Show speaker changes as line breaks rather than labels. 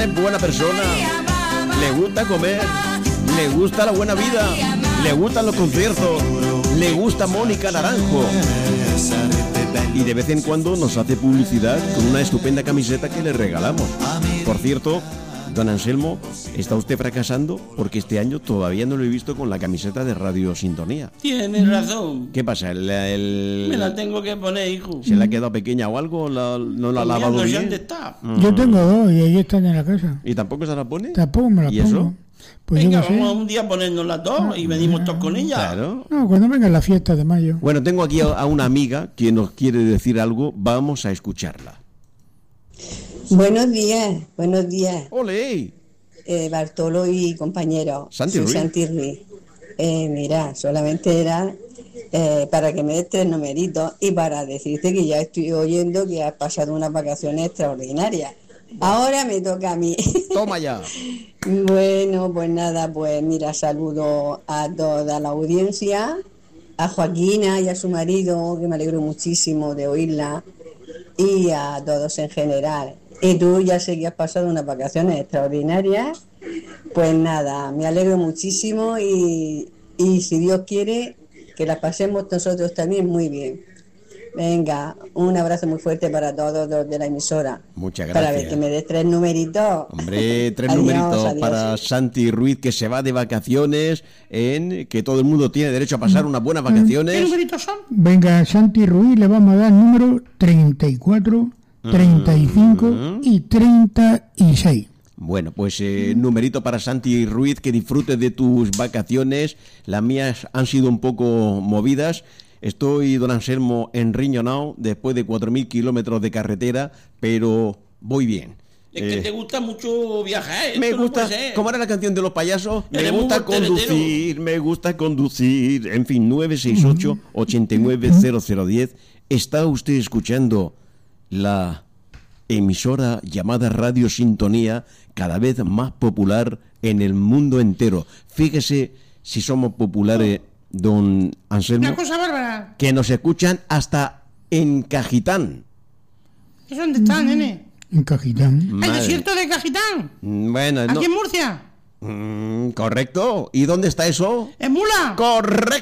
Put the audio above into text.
es buena persona, le gusta comer, le gusta la buena vida, le gustan los conciertos, le gusta Mónica Naranjo. Y de vez en cuando nos hace publicidad con una estupenda camiseta que le regalamos. Por cierto, don Anselmo, ¿está usted fracasando? Porque este año todavía no lo he visto con la camiseta de Radio Sintonía.
Tienes razón.
¿Qué pasa?
Me la tengo que poner, hijo.
¿Se le ha quedado pequeña o algo? ¿No la ha lavado bien?
Yo tengo dos y ahí están en la casa.
¿Y tampoco se la pone?
Tampoco me la pongo.
¿Y eso?
Pues
venga, vamos un día a ponernos las dos y venimos todos con ella.
Claro.
No, cuando venga la fiesta de mayo.
Bueno, tengo aquí a una amiga que nos quiere decir algo. Vamos a escucharla.
Buenos días, buenos días.
¡Ole!
Bartolo y compañero.
Santi Ruiz.
Santi Ruiz. Mira, solamente era para que me des 3 numeritos y para decirte que ya estoy oyendo que has pasado unas vacaciones extraordinarias. Ahora me toca a mí.
Toma ya.
Bueno, pues nada, pues mira, saludo a toda la audiencia, a Joaquina y a su marido, que me alegro muchísimo de oírla, y a todos en general. Y tú ya sé que has pasado unas vacaciones extraordinarias, pues nada, me alegro muchísimo y si Dios quiere, que las pasemos nosotros también muy bien. Venga, un abrazo muy fuerte para todos los de la emisora.
Muchas gracias.
Para ver que me des 3 numeritos.
Hombre, 3
adiós,
numeritos
adiós.
para Santi Ruiz, que se va de vacaciones, que todo el mundo tiene derecho a pasar unas buenas vacaciones.
¿Qué numeritos son?
Venga, Santi Ruiz le vamos a dar número 34, 35 y 36.
Bueno, pues numerito para Santi Ruiz, que disfrutes de tus vacaciones. Las mías han sido un poco movidas. Estoy, don Anselmo, enriñonado después de 4.000 kilómetros de carretera, pero voy bien.
Es que te gusta mucho viajar.
Me
esto
gusta,
no puede ser.
¿cómo era la canción de los payasos? Me
Eres
gusta
muy volteretero.
conducir, me gusta conducir. En fin, 968-890010. Está usted escuchando la emisora llamada Radio Sintonía, cada vez más popular en el mundo entero. Fíjese si somos populares, don Anselmo.
Una cosa bárbara.
Que nos escuchan hasta en Cajitán.
¿Eso dónde está, nene?
En Cajitán.
¿El
Madre.
desierto de Cajitán?
Bueno,
¿Aquí
no.
en Murcia?
Correcto. ¿Y dónde está eso?
¿En Mula?
Correcto.